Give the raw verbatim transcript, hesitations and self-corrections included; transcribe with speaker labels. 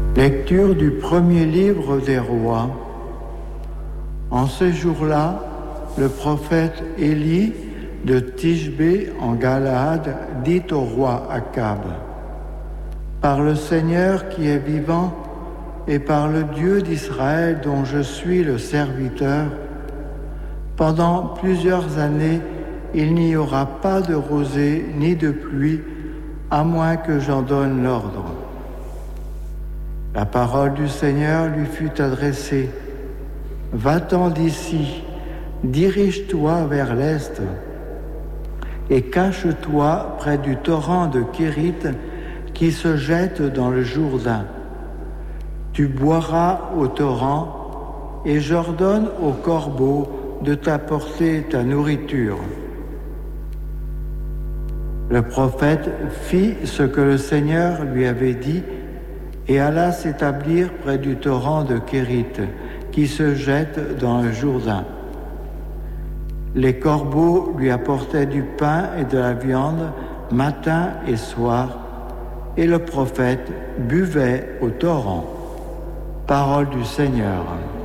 Speaker 1: Lecture du premier livre des rois. En ce jour-là, le prophète Élie de Tishbé en Galaad dit au roi Akab : par le Seigneur qui est vivant et par le Dieu d'Israël dont je suis le serviteur, pendant plusieurs années, il n'y aura pas de rosée ni de pluie, à moins que j'en donne l'ordre. La parole du Seigneur lui fut adressée : va-t'en d'ici, dirige-toi vers l'est et cache-toi près du torrent de Kérith qui se jette dans le Jourdain. Tu boiras au torrent et j'ordonne aux corbeaux de t'apporter ta nourriture. Le prophète fit ce que le Seigneur lui avait dit et alla s'établir près du torrent de Kérith qui se jette dans le Jourdain. Les corbeaux lui apportaient du pain et de la viande matin et soir, et le prophète buvait au torrent. Parole du Seigneur.